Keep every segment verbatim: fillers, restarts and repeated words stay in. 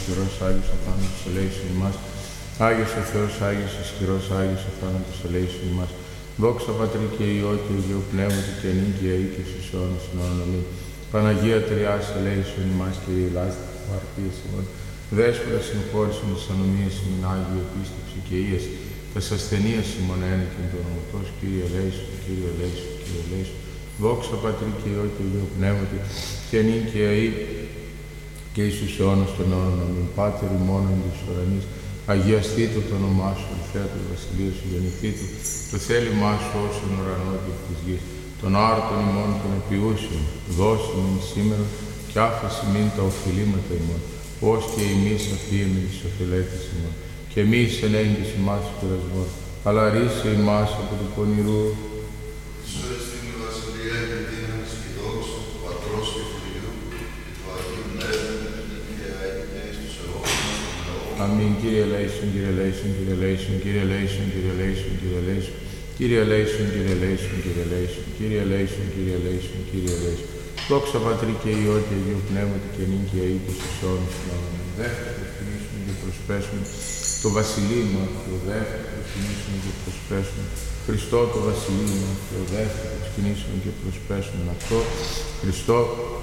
ισχυρός, Άγιος ο θάνατος ελέησον ημάς. Άγιος ο Θεός, Άγιος ισχυρός, Άγιος ο θάνατος ελέησον ημάς. Δόξα Πατρί και Υιό και Αγίου Πνεύματι και νυν και αεί και στους αιώνας των αιώνων. Αμήν. Παναγία Τριάς ελέησον ημάς, Κύριε ελάστε τις αμαρτίες ημών. Δέσποτα συγχώρησον τις ανομίες ημών, Άγιο επίστεψη και ίας. Τας ασθενείας ημών ένεκεν το ονομωτός, Κύριε ελέησον, Κύριε ελέησον, Κύριε ελέησον. Δόξα Πατρί και Υιό και Αγίου Πνεύματι και νυν και αεί και εις τους αιώνας των αιώνων. Αμήν. Πάτερ ημών εν της ουρανής, αγιαστήτω το όνομά σου, ελθέα του βασιλείου σου, γεννηθήτω το θέλημά σου όσον ουρανό και της γης. Των άρτων ημών των επιούσιων, δώσει μην σήμερα κι άφεση μην τα οφειλήματα ημών, ως και εμείς αφίεμοι τις οφειλέτες ημών. Και μη εις ενέγγις ημάς πειρασμός, αλλά ρίσε ημάς από του πονηρού. Σου εστίν βασιλεία και δύναμις και δόξα του Πατρός και του Υιού και του Αγίου Πνεύματος και αεί και εις τους αιώνας των αιώνων. Αμήν. Κύριε ελέησον, Κύριε ελέησον, Κύριε ελέησον, Κύριε ελέησον, Κύριε ελέησον, Κύριε ελέησον. Κύριε ελέησον, Κύριε ελέησον, Κύριε ελέησον, Κύριε ελέησον, Κύριε ελέησον, Κύριε ελέησον. Δόξα Πατρί και Υιό και Αγίου Πνεύματι και νυν και αεί και στους αιώνας των αιώνων. Δεύτερο προσκυνήσουμε και προσπέσουμε το βασιλείμα, το δεύτερο προσκυνήσουμε και προσπέσουμε Χριστό το βασιλείμα, το δεύτερο προσκυνήσουμε και προσπέσουμε αυτό Χριστό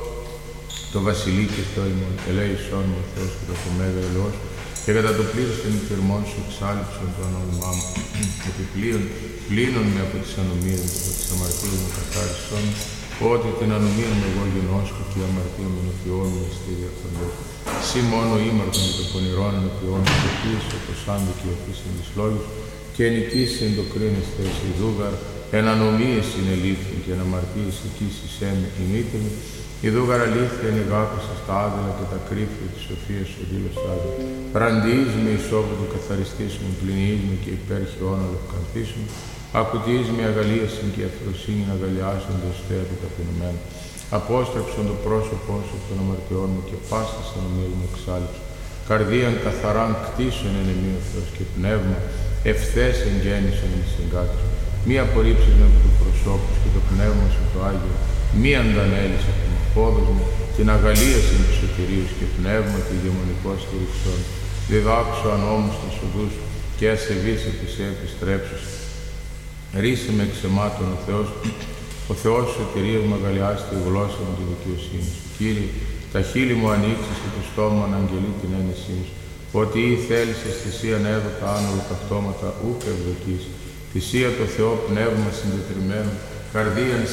το βασιλεί και Θεό ημών. Ελέησόν μου Θεός και το μέγα ελαιός και κατά το πλήρως των νυχθερμών σου εξάλληψον το όνομά μου. Επιπλέον πλύνον με από τις ανομίες μου, από τις αμαρτίες μου καθάρισον, ότι την ανομία μου εγώ γενώσκω και η αμαρτία μου ενωπιών μου στη διαφωνία. Συ μόνο ήμαρτον και το πονηρόν ενωπιών μου, και πίσω όπως άνδη και οφείσιν της λόγης, και νικήσει εν το κρίνες θες η δούγαρ, εν ανομίες συνελήφθην και εν αμαρτίες εκείσεις έμαι ημίτιμη. Η δούγαρ αλήθεια είναι γάπησας τα άδελα και τα κρύφια της σοφίας σου δήλωσά μου. Ραντιείς με ισόβου του καθαριστής μου, πληνιείς με και υπέρ χιώνα λευκανθής μου. Ακουτιείς με αγαλίασιν και αφροσύνη αγαλιάσουν το στέα του ταπεινωμένου. Απόστρεψον το πρόσωπό σου των αμαρτιών μου και πάστα σαν ομοίων μου εξάλληψον. Καρδίαν καθαράν κτίσον εν εμεί ο Θεός και πνεύμα ευθές εγγέννησον εν της εγκάτης. Μη απορρίψεις με από του προσώπου και το πνεύμα σου το Άγιο. Μη αντανέλεις από τον πόδος μου την αγαλίασιν του σωτηρίου και πνεύμα τη δαιμονικό στηριξών. Διδάξω ανώμους των οδούς και ασεβείς επί σε επιστρέψεις. Ρίσε με εξαιμάτων ο Θεός, ο Θεός σωτηρίας μου αγαλιάσει τη γλώσσα μου τη δικαιοσύνη σου. Κύριε, τα χείλη μου ανοίξεις και το στόμα να αγγελεί την ένεσή σου. Ότι ή θέλησες θυσίαν έδωτα άνολο τα πτώματα ούκ ευδοκείς. Θυσία το Θεό πνεύμα συντετριμένο, καρδίαν